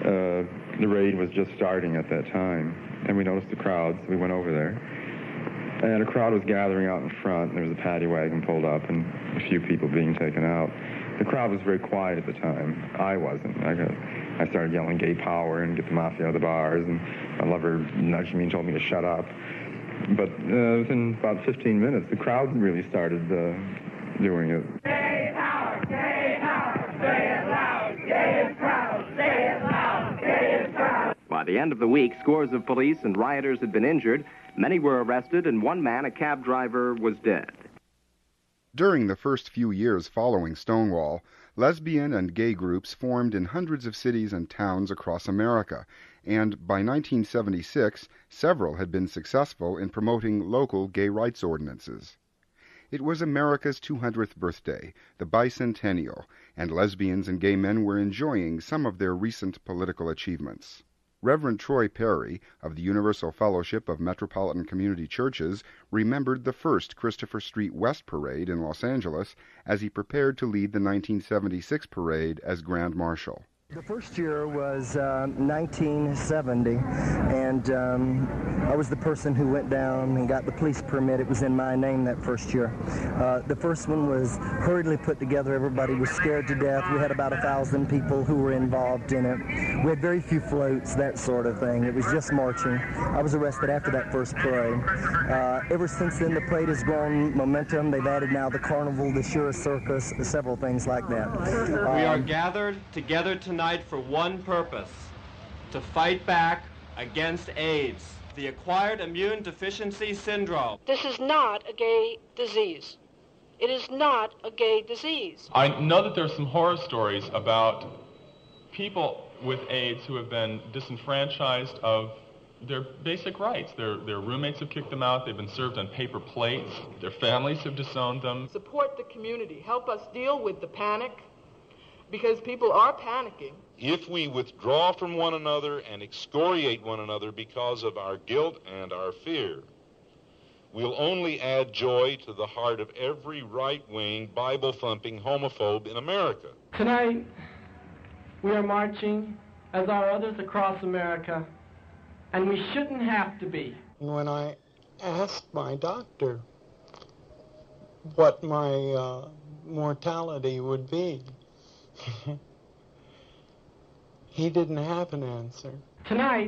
The raid was just starting at that time, and we noticed the crowds. We went over there, and a crowd was gathering out in front. There was a paddy wagon pulled up and a few people being taken out. The crowd was very quiet at the time. I wasn't. I started yelling gay power and get the mafia out of the bars, and my lover nudged me and told me to shut up. But within about 15 minutes, the crowd really started doing it. Gay power, gay power, say it loud, gay is proud, say it loud, gay is proud. By the end of the week, scores of police and rioters had been injured. Many were arrested, and one man, a cab driver, was dead. During the first few years following Stonewall, lesbian and gay groups formed in hundreds of cities and towns across America, and by 1976, several had been successful in promoting local gay rights ordinances. It was America's 200th birthday, the bicentennial, and lesbians and gay men were enjoying some of their recent political achievements. Reverend Troy Perry of the Universal Fellowship of Metropolitan Community Churches remembered the first Christopher Street West parade in Los Angeles as he prepared to lead the 1976 parade as Grand Marshal. The first year was 1970, and I was the person who went down and got the police permit. It was in my name that first year. The first one was hurriedly put together. Everybody was scared to death. We had about 1,000 people who were involved in it. We had very few floats, that sort of thing. It was just marching. I was arrested after that first parade. Ever since then, the parade has grown momentum. They've added now the carnival, the Shira Circus, several things like that. We are gathered together tonight for one purpose: to fight back against AIDS, the acquired immune deficiency syndrome. This is not a gay disease. It is not a gay disease. I know that there's some horror stories about people with AIDS who have been disenfranchised of their basic rights. Their roommates have kicked them out. They've been served on paper plates. Their families have disowned them. Support the community. Help us deal with the panic, because people are panicking. If we withdraw from one another and excoriate one another because of our guilt and our fear, we'll only add joy to the heart of every right-wing, Bible-thumping homophobe in America. Tonight, we are marching, as are others across America, and we shouldn't have to be. When I asked my doctor what my mortality would be, he didn't have an answer. Tonight,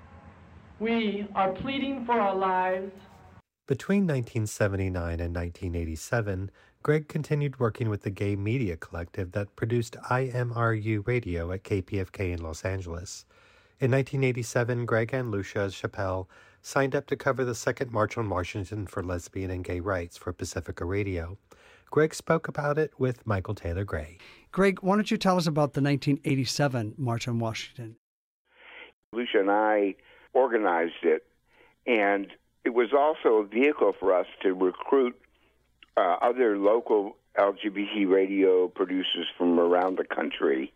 we are pleading for our lives. Between 1979 and 1987, Greg continued working with the gay media collective that produced IMRU Radio at KPFK in Los Angeles. In 1987, Greg and Lucia Chappelle signed up to cover the Second March on Washington for Lesbian and Gay Rights for Pacifica Radio. Greg spoke about it with Michael Taylor Gray. Greg, why don't you tell us about the 1987 March on Washington? Lucia and I organized it, and it was also a vehicle for us to recruit other local LGBT radio producers from around the country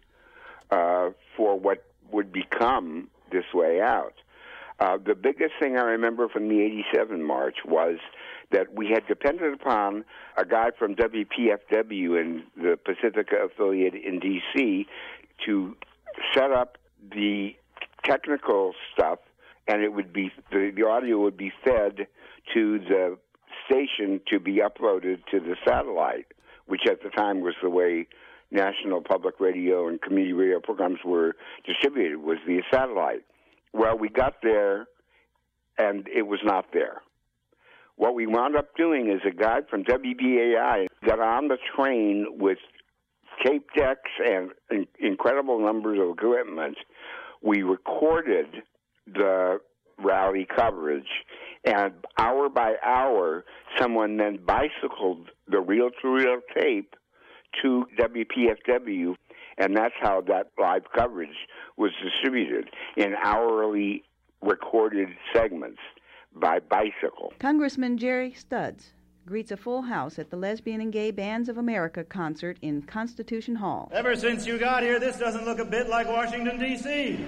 for what would become This Way Out. The biggest thing I remember from the 87 March was that we had depended upon a guy from WPFW and the Pacifica affiliate in D.C. to set up the technical stuff, and it would be the audio would be fed to the station to be uploaded to the satellite, which at the time was the way national public radio and community radio programs were distributed, was via satellite. Well, we got there, and it was not there. What we wound up doing is a guy from WBAI got on the train with tape decks and incredible numbers of equipment. We recorded the rally coverage, and hour by hour, someone then bicycled the reel-to-reel tape to WPFW, and that's how that live coverage was distributed in hourly recorded segments by bicycle. Congressman Jerry Studs greets a full house at the Lesbian and Gay Bands of America concert in Constitution Hall. Ever since you got here, this doesn't look a bit like Washington, D.C.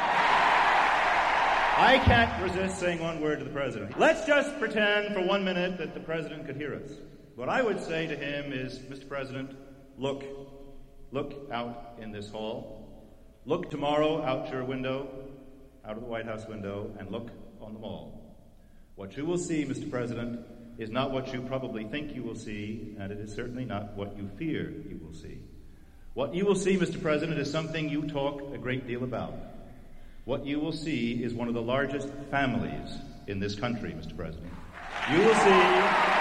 I can't resist saying one word to the President. Let's just pretend for 1 minute that the President could hear us. What I would say to him is, Mr. President, look out in this hall. Look tomorrow out your window, out of the White House window, and look on the mall. What you will see, Mr. President, is not what you probably think you will see, and it is certainly not what you fear you will see. What you will see, Mr. President, is something you talk a great deal about. What you will see is one of the largest families in this country, Mr. President. You will see...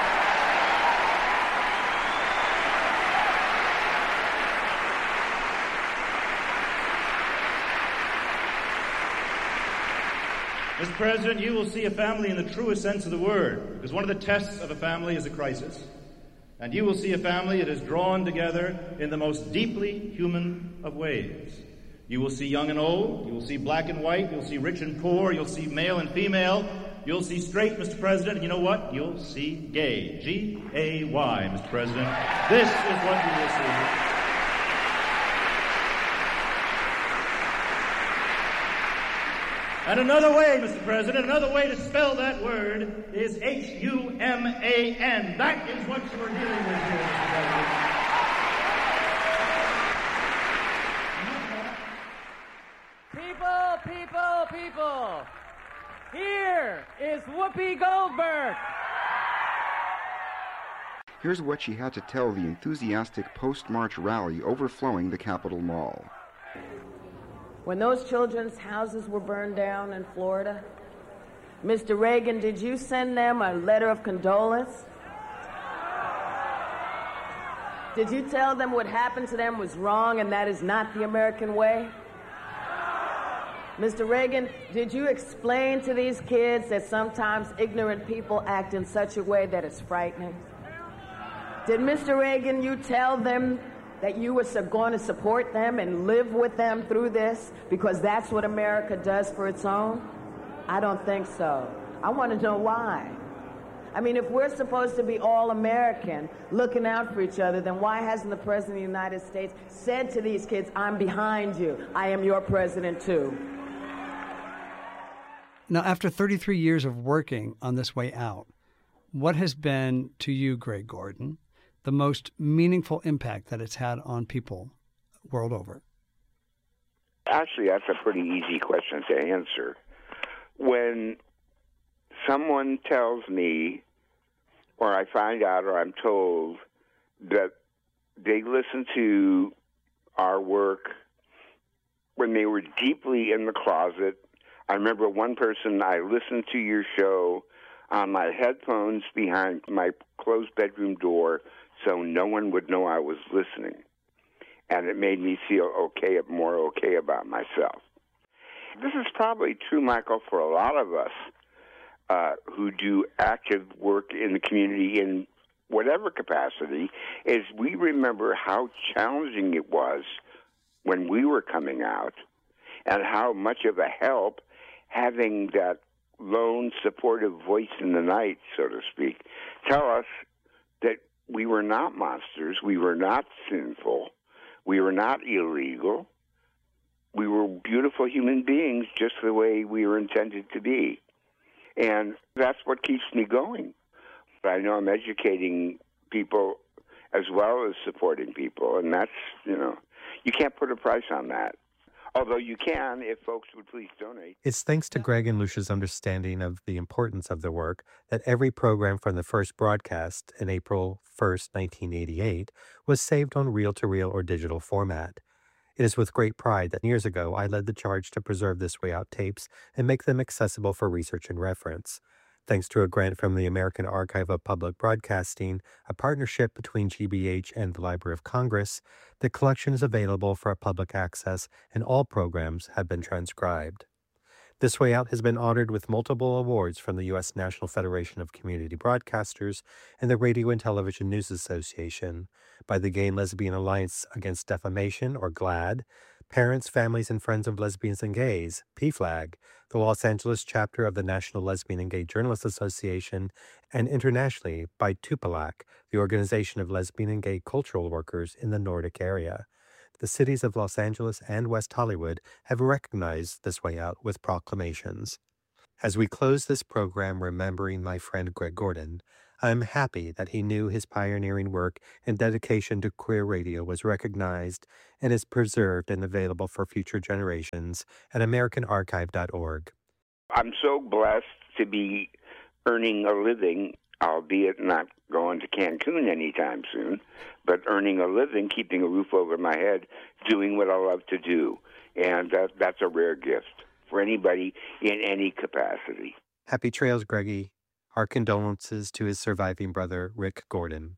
Mr. President, you will see a family in the truest sense of the word, because one of the tests of a family is a crisis. And you will see a family that is drawn together in the most deeply human of ways. You will see young and old, you will see black and white, you'll see rich and poor, you'll see male and female, you'll see straight, Mr. President, and you know what? You'll see gay. G-A-Y, Mr. President. This is what you will see. And another way, Mr. President, another way to spell that word is H-U-M-A-N. That is what you are dealing with here, Mr. President. People! Here is Whoopi Goldberg. Here's what she had to tell the enthusiastic post-march rally overflowing the Capitol Mall. When those children's houses were burned down in Florida, Mr. Reagan, did you send them a letter of condolence? Did you tell them what happened to them was wrong and that is not the American way? Mr. Reagan, did you explain to these kids that sometimes ignorant people act in such a way that is frightening? Did Mr. Reagan, you tell them that you were going to support them and live with them through this because that's what America does for its own? I don't think so. I want to know why. I mean, if we're supposed to be all American, looking out for each other, then why hasn't the President of the United States said to these kids, I'm behind you, I am your president too? Now, after 33 years of working on this way out, what has been, to you, Greg Gordon, the most meaningful impact that it's had on people world over? Actually, that's a pretty easy question to answer. When someone tells me, or I find out, or I'm told that they listened to our work when they were deeply in the closet. I remember one person, I listened to your show on my headphones behind my closed bedroom door so no one would know I was listening. And it made me feel more okay about myself. This is probably true, Michael, for a lot of us who do active work in the community in whatever capacity, is we remember how challenging it was when we were coming out and how much of a help having that lone supportive voice in the night, so to speak, tell us that we were not monsters, we were not sinful, we were not illegal, we were beautiful human beings just the way we were intended to be. And that's what keeps me going. I know I'm educating people as well as supporting people, and that's, you can't put a price on that. Although you can, if folks would please donate. It's thanks to Greg and Lucia's understanding of the importance of the work that every program from the first broadcast in April 1st, 1988, was saved on reel-to-reel or digital format. It is with great pride that years ago I led the charge to preserve This Way Out tapes and make them accessible for research and reference. Thanks to a grant from the American Archive of Public Broadcasting, a partnership between GBH and the Library of Congress, the collection is available for public access and all programs have been transcribed. This Way Out has been honored with multiple awards from the U.S. National Federation of Community Broadcasters and the Radio and Television News Association, by the Gay and Lesbian Alliance Against Defamation, or GLAAD, Parents, Families, and Friends of Lesbians and Gays, PFLAG, the Los Angeles chapter of the National Lesbian and Gay Journalists Association, and internationally by TUPALAC, the Organization of Lesbian and Gay Cultural Workers in the Nordic area. The cities of Los Angeles and West Hollywood have recognized This Way Out with proclamations. As we close this program remembering my friend Greg Gordon, I'm happy that he knew his pioneering work and dedication to queer radio was recognized and is preserved and available for future generations at AmericanArchive.org. I'm so blessed to be earning a living, albeit not going to Cancun anytime soon, but earning a living, keeping a roof over my head, doing what I love to do. And that's a rare gift for anybody in any capacity. Happy trails, Greggy. Our condolences to his surviving brother, Rick Gordon.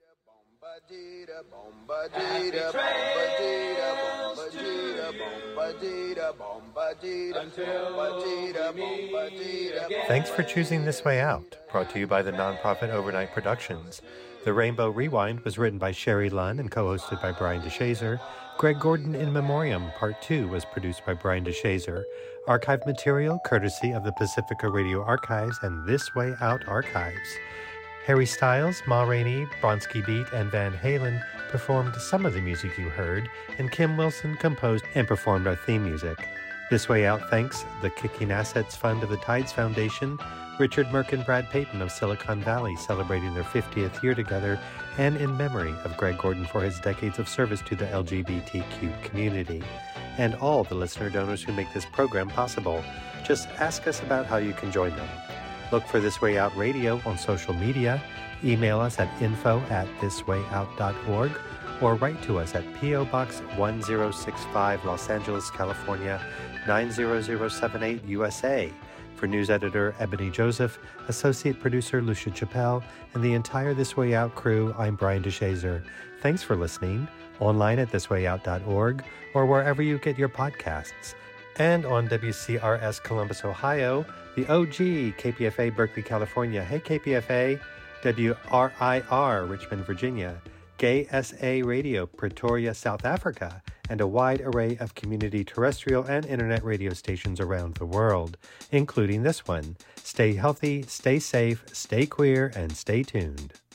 Thanks for choosing This Way Out, brought to you by the nonprofit Overnight Productions. The Rainbow Rewind was written by Sherry Lunn and co-hosted by Brian DeShazer. Greg Gordon in Memoriam, Part 2, was produced by Brian DeShazer. Archive material courtesy of the Pacifica Radio Archives and This Way Out Archives. Harry Styles, Ma Rainey, Bronski Beat, and Van Halen performed some of the music you heard, and Kim Wilson composed and performed our theme music. This Way Out thanks the Kicking Assets Fund of the Tides Foundation, Richard Merck and Brad Payton of Silicon Valley celebrating their 50th year together, and in memory of Greg Gordon for his decades of service to the LGBTQ community, and all the listener donors who make this program possible. Just ask us about how you can join them. Look for This Way Out Radio on social media, email us at info@thiswayout.org, or write to us at P.O. Box 1065, Los Angeles, California, 90078 USA. For news editor Ebony Joseph, associate producer Lucia Chappelle, and the entire This Way Out crew, I'm Brian DeShazer. Thanks for listening, online at thiswayout.org or wherever you get your podcasts. And on WCRS Columbus, Ohio, the OG KPFA Berkeley, California. Hey KPFA, WRIR Richmond, Virginia, Gay SA Radio Pretoria, South Africa, and a wide array of community terrestrial and internet radio stations around the world, including this one. Stay healthy, stay safe, stay queer, and stay tuned.